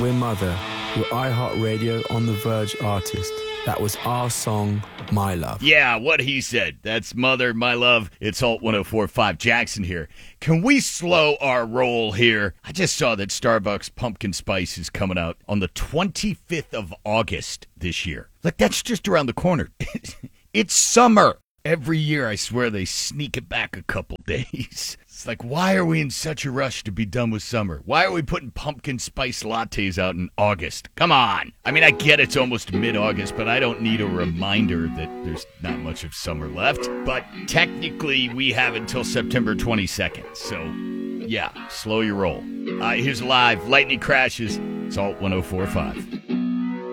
We're Mother. We're iHeartRadio on the Verge artist. That was our song, My Love. Yeah, what he said. That's Mother, My Love. It's Alt 104.5. Jackson here. Can we slow our roll here? I just saw that Starbucks Pumpkin Spice is coming out on the 25th of August this year. Like, that's just around the corner. It's summer. Every year, I swear, they sneak it back a couple days. It's like, why are we in such a rush to be done with summer? Why are we putting pumpkin spice lattes out in August? Come on. I mean, I get it's almost mid-August, but I don't need a reminder that there's not much of summer left. But technically, we have until September 22nd. So, yeah, slow your roll. Here's live. Lightning crashes. It's Alt 104.5.